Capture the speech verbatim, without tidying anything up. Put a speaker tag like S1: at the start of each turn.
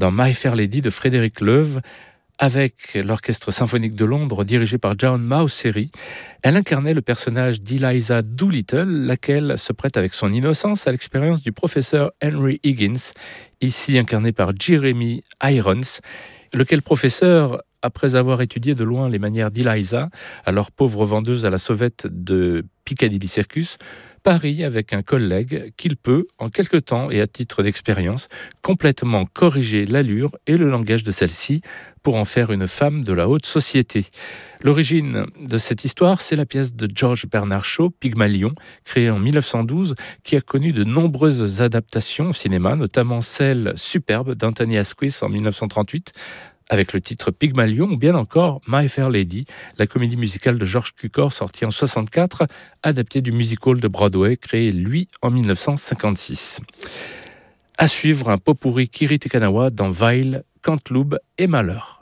S1: dans My Fair Lady de Frédéric Loewe, avec l'Orchestre symphonique de Londres dirigé par John Mauceri. Elle incarnait le personnage d'Eliza Doolittle, laquelle se prête avec son innocence à l'expérience du professeur Henry Higgins, ici incarné par Jeremy Irons, lequel professeur, après avoir étudié de loin les manières d'Eliza, alors pauvre vendeuse à la sauvette de Piccadilly Circus, parie avec un collègue qu'il peut, en quelque temps et à titre d'expérience, complètement corriger l'allure et le langage de celle-ci pour en faire une femme de la haute société. L'origine de cette histoire, c'est la pièce de George Bernard Shaw, Pygmalion, créée en mille neuf cent douze, qui a connu de nombreuses adaptations au cinéma, notamment celle superbe d'Anthony Asquith en mille neuf cent trente-huit, avec le titre Pygmalion, ou bien encore My Fair Lady, la comédie musicale de George Cukor sortie en soixante-quatre, adaptée du musical de Broadway, créé lui en mille neuf cent cinquante-six. À suivre un pot-pourri Kiri Te Kanawa dans Weil, Canteloube et Malheur.